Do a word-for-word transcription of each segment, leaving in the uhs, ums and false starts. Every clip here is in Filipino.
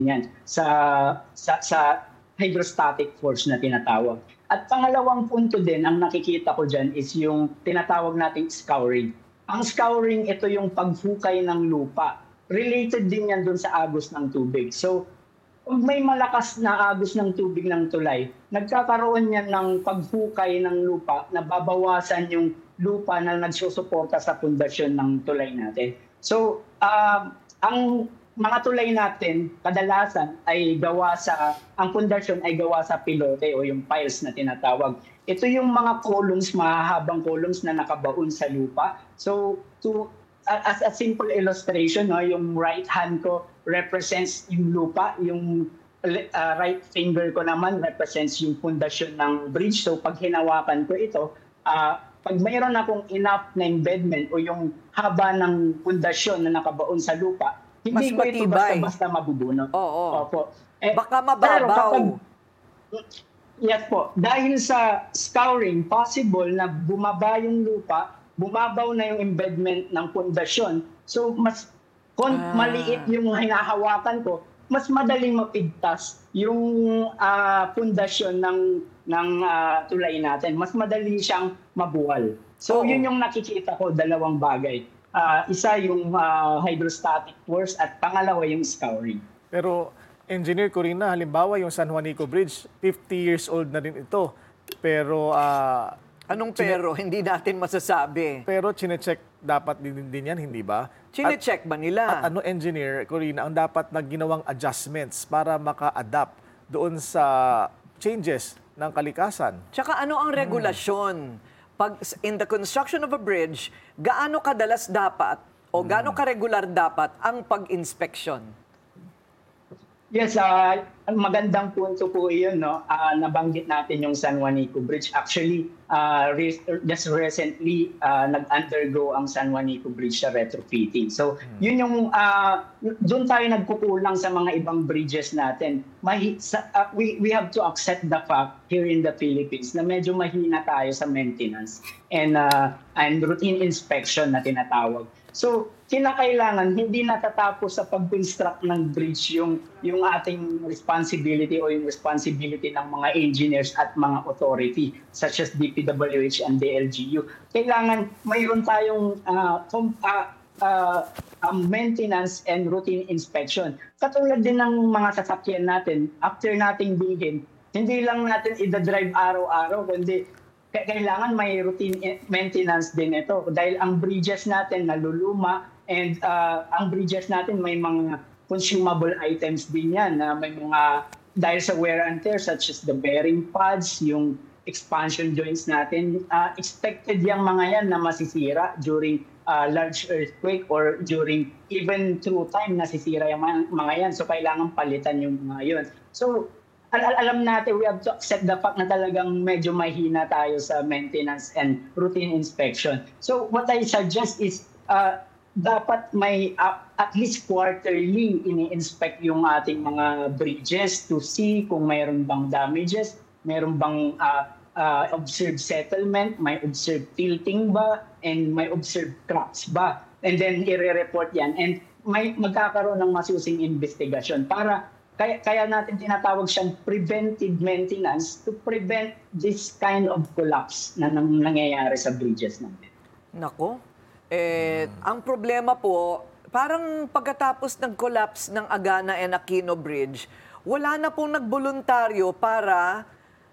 yan sa, sa, sa hydrostatic force na tinatawag. At pangalawang punto din, ang nakikita ko dyan is yung tinatawag nating scouring. Ang scouring, ito yung paghukay ng lupa. Related din yan dun sa agos ng tubig. So, kung may malakas na agos ng tubig ng tulay, nagkakaroon yan ng paghukay ng lupa na babawasan yung lupa na nagsusuporta sa pundasyon ng tulay natin. So, uh, ang mga tulay natin, kadalasan ay gawa sa, ang pundasyon ay gawa sa pilote o yung piles na tinatawag. Ito yung mga columns, mahahabang columns na nakabaon sa lupa. So, to as a simple illustration, no, yung right hand ko represents yung lupa, yung uh, right finger ko naman represents yung pundasyon ng bridge. So pag hinawakan ko ito, uh, pag mayroon akong enough na embedment o yung haba ng pundasyon na nakabaon sa lupa, hindi mas ko ito matibay. basta-basta mabubunot. Oo. Opo. Eh, baka mababaw. Pero kapag, yes po, dahil sa scouring, possible na bumaba yung lupa, bumabaw na yung embedment ng pundasyon. So, mas kung ah. maliit yung hinahawakan ko, mas madaling mapigtas yung uh, pundasyon ng, ng uh, tulay natin. Mas madali siyang mabuwal. So, Oo. yun yung nakikita ko, dalawang bagay. Uh, isa yung uh, hydrostatic force at pangalawa yung scouring. Pero, Engineer Corina, halimbawa yung San Juanico Bridge, fifty years old na rin ito. Pero, uh, Anong pero? Chine- hindi natin masasabi. Pero chinecheck dapat din, din yan, hindi ba? Chinecheck ba nila? At ano, Engineer Corina, ang dapat na ginawang adjustments para maka-adapt doon sa changes ng kalikasan? Tsaka ano ang regulasyon? Pag in the construction of a bridge, gaano kadalas dapat o gaano karegular dapat ang pag-inspection? Yes, uh, magandang punto po iyon, no? Uh, nabanggit natin yung San Juanico Bridge. Actually, uh, re- just recently, uh, nag-undergo ang San Juanico Bridge sa retrofitting. So, hmm. yun yung, uh, doon tayo nagkukulang sa mga ibang bridges natin. Mahi- sa, uh, we, we have to accept the fact here in the Philippines na medyo mahina tayo sa maintenance and, uh, and routine inspection na tinatawag. So, kinakailangan hindi natatapos sa pag-construct ng bridge yung yung ating responsibility o yung responsibility ng mga engineers at mga authority such as D P W H and D L G U. Kailangan mayroon tayong uh, com- uh, uh, um, maintenance and routine inspection. Katulad din ng mga sasakyan natin, after nating bilhin, hindi lang natin i-drive araw-araw, kundi kailangan may routine maintenance din ito dahil ang bridges natin naluluma and uh, ang bridges natin may mga consumable items din yan na may mga dahil sa wear and tear such as the bearing pads, yung expansion joints natin, uh, expected yung mga yan na masisira during uh, large earthquake or during even through time nasisira yung mga, mga yan. So kailangan palitan yung mga yun. So Al- alam natin, we have to accept the fact na talagang medyo mahina tayo sa maintenance and routine inspection. So what I suggest is uh, dapat may uh, at least quarterly ini-inspect yung ating mga bridges to see kung mayroon bang damages, mayroon bang uh, uh, observed settlement, may observed tilting ba, and may observed cracks ba. And then i-report yan. And may magkakaroon ng masusing investigation para Kaya, kaya natin tinatawag siyang preventive maintenance to prevent this kind of collapse na nang, nangyayari sa bridges natin. Nako, eh, hmm. ang problema po, parang pagkatapos ng collapse ng Agana and Aquino Bridge, wala na pong nagboluntaryo para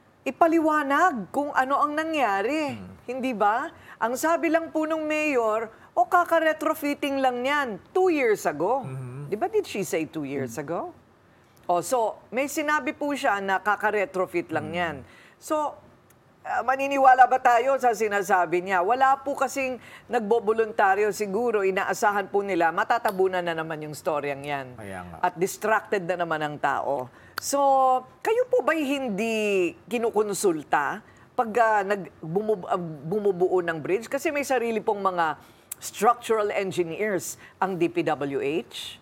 ipaliwanag kung ano ang nangyari. Hmm. Hindi ba? Ang sabi lang po ng mayor, o kaka-retrofitting lang yan, two years ago. Hmm. Di ba did she say two years hmm. ago? Oh, so, may sinabi po siya na kaka-retrofit lang yan. So, uh, maniniwala ba tayo sa sinasabi niya? Wala po kasing nagboboluntaryo siguro, inaasahan po nila, matatabunan na naman yung storyang yan. At distracted na naman ang tao. So, kayo po ba'y hindi kinukonsulta pag uh, nag, bumub, uh, bumubuo ng bridge? Kasi may sarili pong mga structural engineers ang D P W H.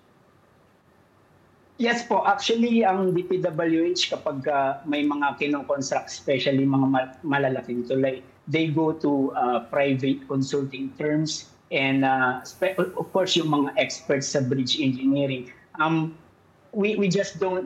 Yes po, actually ang D P W H kapag uh, may mga kinoconstruct, especially mga mal- malalaking tulay, they go to uh, private consulting firms and uh, spe- of course yung mga experts sa bridge engineering. Um, we we just don't